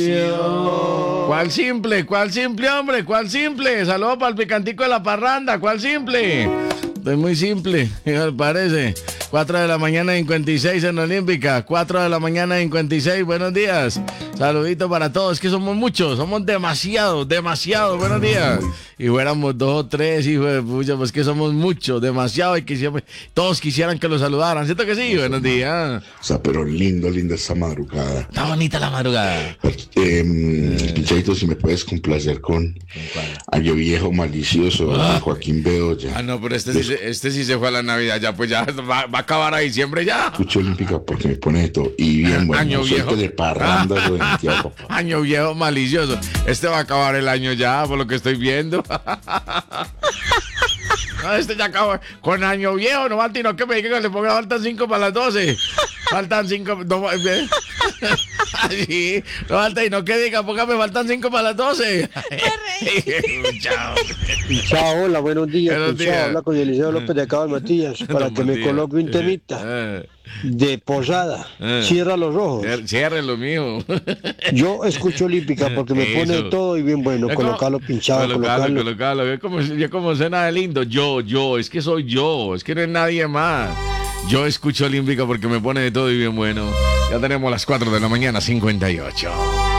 ¿Cuál simple? ¿Cuál simple, hombre? ¿Cuál simple? Saludos para el picantico de la parranda. ¿Cuál simple? Es muy simple, me parece. 4 de la mañana 56 en Olímpica. 4 de la mañana 56. Buenos días. Saludito para todos. Que somos muchos. Somos demasiado. Buenos días. Y fuéramos 2 o 3, hijo de pucha, pues que somos muchos, demasiado. Y todos quisieran que lo saludaran. ¿Cierto que sí? Buenos días. O sea, pero linda esa madrugada. Está bonita la madrugada. Pinchadito, si me puedes complacer con Año Viejo Malicioso de Joaquín Bedoya. Ah, no, pero este sí se fue a la Navidad. Ya, pues ya va a acabar a diciembre ya. Escucho Olímpica porque me pone esto. Y bien, bueno, Año viejo. De parranda, papá. Año Viejo Malicioso. Este va a acabar el año ya, por lo que estoy viendo. No, este ya acabó con Año Viejo, no Martino, que me diga que le ponga, faltan 5 para las 12. Faltan 5, no, sí, no falta, y no que diga, póngame, faltan 5 para las 12. Chao. Chao, hola, buenos días. Habla con Eliseo López de Cabal Matías para que me coloque un temita de posada. Cierra los ojos. Cierre lo mío. Yo escucho Olímpica porque me pone todo y bien bueno. Colocarlo pinchado, colocarlo. Ve como suena de lindo. Yo, es que soy yo, es que no es nadie más. Yo escucho Olímpica porque me pone de todo y bien bueno. Ya tenemos las 4 de la mañana, 58.